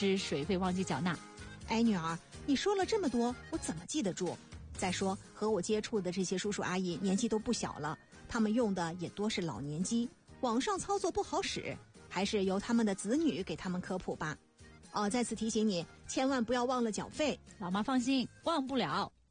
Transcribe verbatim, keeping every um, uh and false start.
是水费忘记缴纳。 哎，女儿，你说了这么多，我怎么记得住？再说和我接触的这些叔叔阿姨年纪都不小了，他们用的也多是老年机，网上操作不好使，还是由他们的子女给他们科普吧。哦，再次提醒你，千万不要忘了缴费。 老妈放心，忘不了。